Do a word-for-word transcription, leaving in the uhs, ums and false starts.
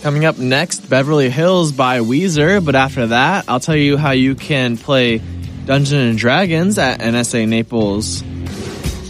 Coming up next, Beverly Hills by Weezer. But after that, I'll tell you how you can play Dungeons and Dragons at N S A Naples